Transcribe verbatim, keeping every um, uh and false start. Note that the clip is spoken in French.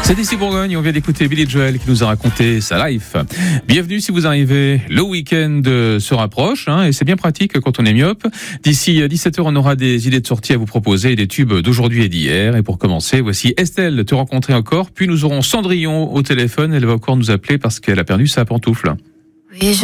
C'est ici Bourgogne, on vient d'écouter Billy Joel qui nous a raconté sa life. Bienvenue si vous arrivez, le week-end se rapproche hein, et c'est bien pratique quand on est myope. D'ici dix-sept heures, on aura des idées de sortie à vous proposer, des tubes d'aujourd'hui et d'hier. Et pour commencer, voici Estelle, te rencontrer encore. Puis nous aurons Cendrillon au téléphone, elle va encore nous appeler parce qu'elle a perdu sa pantoufle. Oui, je